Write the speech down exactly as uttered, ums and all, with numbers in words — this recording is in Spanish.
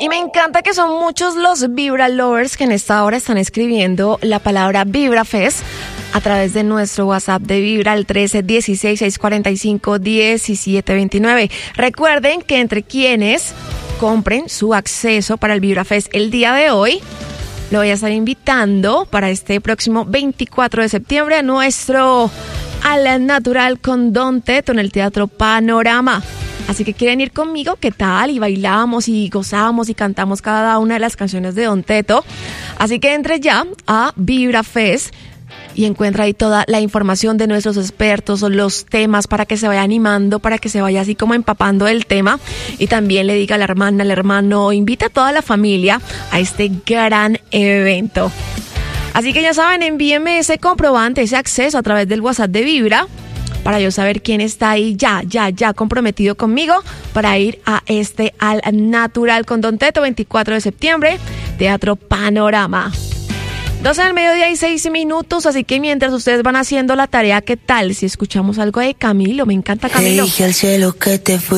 Y me encanta que son muchos los Vibra Lovers que en esta hora están escribiendo la palabra Vibra Fest a través de nuestro WhatsApp de Vibra al trece dieciséis seiscientos cuarenta y cinco diecisiete veintinueve. Recuerden que entre quienes compren su acceso para el Vibra Fest el día de hoy, lo voy a estar invitando para este próximo veinticuatro de septiembre a nuestro Al Natural con Don Teto en el Teatro Panorama. Así que quieren ir conmigo, ¿qué tal? Y bailamos y gozamos y cantamos cada una de las canciones de Don Teto. Así que entre ya a Vibra Fest y encuentra ahí toda la información de nuestros expertos o los temas para que se vaya animando, para que se vaya así como empapando del tema. Y también le diga a la hermana, al hermano, invita a toda la familia a este gran evento. Así que ya saben, envíenme ese comprobante, ese acceso a través del WhatsApp de Vibra, para yo saber quién está ahí ya, ya, ya comprometido conmigo para ir a este Al Natural con Don Teto, veinticuatro de septiembre, Teatro Panorama. doce del mediodía y seis minutos, así que mientras ustedes van haciendo la tarea, ¿qué tal si escuchamos algo de Camilo? Me encanta Camilo. Le dije al cielo que te fui.